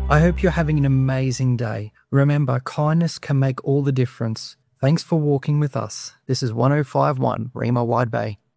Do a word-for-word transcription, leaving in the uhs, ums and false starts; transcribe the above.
I hope you're having an amazing day. Remember, kindness can make all the difference. Thanks for walking with us. This is one oh five point one Rima Wide Bay.